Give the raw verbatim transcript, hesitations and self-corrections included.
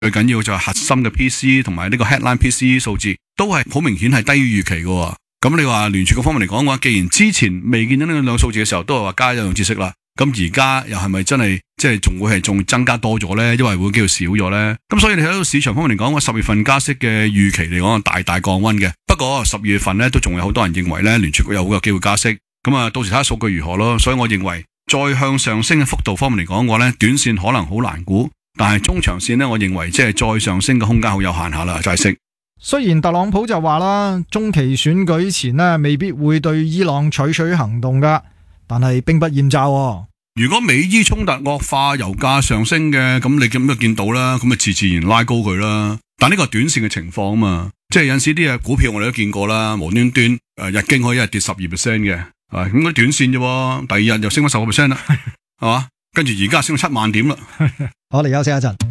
最緊要就係核心嘅 P C 同埋呢個 headline P C 數字都係好明顯係低於預期嘅。咁你話聯儲局方面嚟講嘅話，既然之前未見到呢兩個數字嘅時候都係話加一樣知識啦，咁而家又係咪真係即係仲會係仲增加多咗咧？因為會叫做少咗咧。咁所以你睇到市場方面嚟講，十月份加息嘅預期嚟講大大降溫嘅。不過十二月份咧都仲有好多人認為咧聯儲局有好有機會加息。咁啊，到時睇下數據如何咯。所以我認為再向上升嘅幅度方面嚟講嘅話咧，短線可能好難估，但係中長線咧，我認為即係再上升嘅空間好有限下啦，就係息。 雖然特朗普就話啦，中期選舉前呢未必會對伊朗採取行動噶，但係兵不厭詐喎。 如果美伊衝突惡化，油價上升嘅，咁你咁就見到啦，咁咪自自然拉高佢啦。但呢個係短線嘅情況啊嘛，即係有陣時啲嘢股票我哋都見過啦，無端端誒日經可以一日跌十二 percent 嘅，啊咁嗰短線啫，第二日又升翻十個 percent 啦，係嘛？跟住而家升到七萬點啦。 我哋休息一陣。